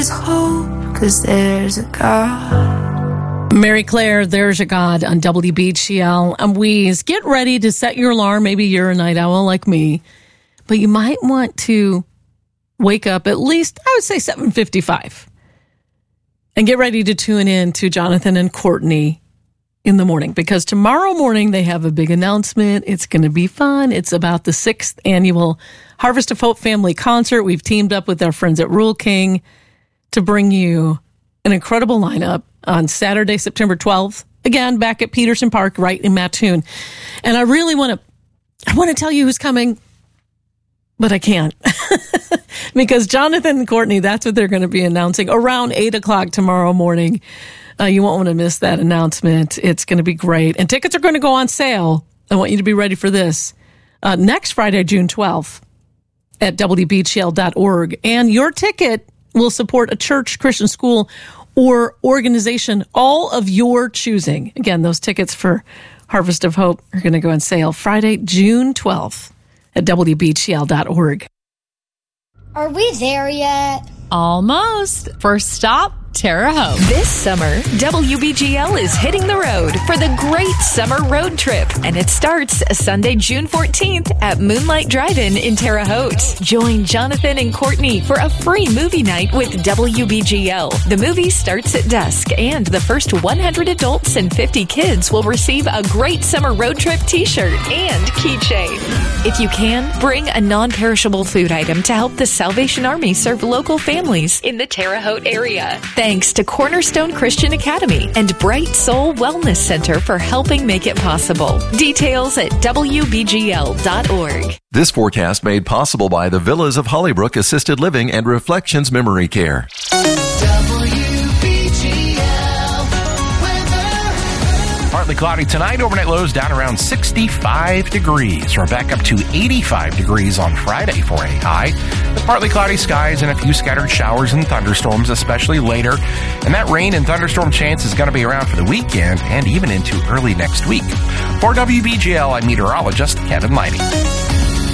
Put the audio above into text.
hope, 'cause there's a God. Mary Claire, There's a God on WBGL. I'm Wheeze. Get ready to set your alarm. Maybe you're a night owl like me, but you might want to wake up at least, I would say, 7:55. And get ready to tune in to Jonathan and Courtney in the morning, because tomorrow morning they have a big announcement. It's going to be fun. It's about the 6th annual Harvest of Hope Family Concert. We've teamed up with our friends at Rural King to bring you an incredible lineup on Saturday, September 12th. Again, back at Peterson Park, right in Mattoon. And I really want to tell you who's coming, but I can't. Because Jonathan and Courtney, that's what they're going to be announcing around 8 o'clock tomorrow morning. You won't want to miss that announcement. It's going to be great. And tickets are going to go on sale. I want you to be ready for this. Next Friday, June 12th at WBGL.org. And your ticket will support a church, Christian school, or organization, all of your choosing. Again, those tickets for Harvest of Hope are going to go on sale Friday, June 12th at WBGL.org. Are we there yet? Almost. First stop, Terre Haute. This summer, WBGL is hitting the road for the Great Summer Road Trip, and it starts Sunday, June 14th at Moonlight Drive-In in Terre Haute. Join Jonathan and Courtney for a free movie night with WBGL. The movie starts at dusk, and the first 100 adults and 50 kids will receive a Great Summer Road Trip t-shirt and keychain. If you can, bring a non-perishable food item to help the Salvation Army serve local families in the Terre Haute area. Thanks to Cornerstone Christian Academy and Bright Soul Wellness Center for helping make it possible. Details at WBGL.org. This forecast made possible by the Villas of Hollybrook Assisted Living and Reflections Memory Care. Partly cloudy tonight, overnight lows down around 65 degrees. We're back up to 85 degrees on Friday for a high. The partly cloudy skies and a few scattered showers and thunderstorms, especially later. And that rain and thunderstorm chance is going to be around for the weekend and even into early next week. For WBGL, I'm meteorologist Kevin Lighty.